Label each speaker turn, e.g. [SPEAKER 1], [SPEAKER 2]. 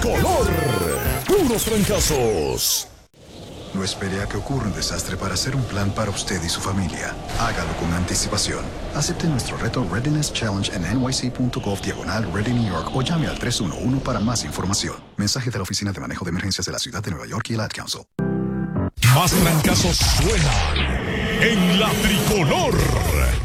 [SPEAKER 1] tricolor. Puros trancazos.
[SPEAKER 2] No espere a que ocurra un desastre para hacer un plan para usted y su familia. Hágalo con anticipación. Acepte nuestro reto Readiness Challenge en nyc.gov/Ready New York o llame al 311 para más información. Mensaje de la Oficina de Manejo de Emergencias de la Ciudad de Nueva York y el Ad Council.
[SPEAKER 1] Más trancazos suenan en la tricolor.